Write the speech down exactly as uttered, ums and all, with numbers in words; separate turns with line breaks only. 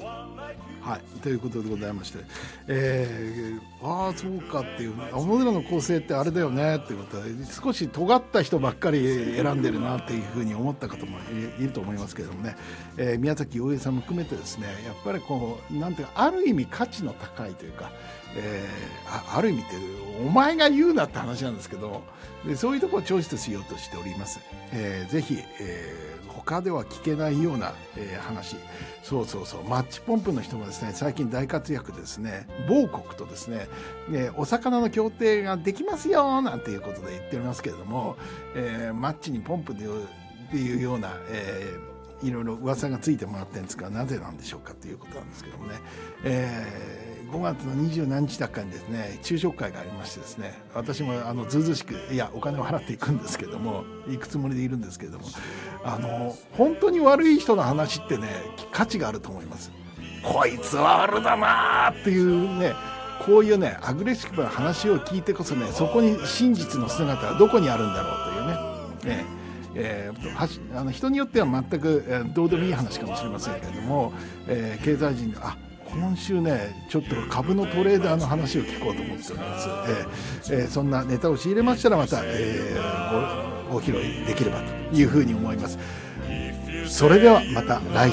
はい、ということでございまして、えー、ああそうかっていう、小野寺の構成ってあれだよねっていうことで、少し尖った人ばっかり選んでるなっていうふうに思った方もいると思いますけれどもね、えー、宮崎洋平さんも含めてですね、やっぱりこうなんていうか、ある意味価値の高いというか、えー、あ, ある意味ってお前が言うなって話なんですけど、でそういうところをチョイスしようとしております。えー、ぜひ、えー他では聞けないような、えー、話、そうそうそう、マッチポンプの人もですね、最近大活躍ですね、某国とですね、ね、お魚の協定ができますよなんていうことで言っておりますけれども、えー、マッチにポンプでっていうような、えー、いろいろ噂がついてもらってるんですが、なぜなんでしょうかということなんですけどもね、えーごがつのにじゅうなんにちだかにですね、昼食会がありましてですね、私もあのずうずうしく、いやお金を払っていくんですけども、行くつもりでいるんですけれども、あの本当に悪い人の話ってね、価値があると思います。こいつは悪だなっていうね、こういうねアグレッシブな話を聞いてこそね、そこに真実の姿はどこにあるんだろうというね、ねえー、はしあの人によっては全く、えー、どうでもいい話かもしれませんけれども、えー、経済人があ今週ねちょっと株のトレーダーの話を聞こうと思っております。えーえー、そんなネタを仕入れましたらまた、えー、ご, ご披露できればというふうに思います。それではまた来週。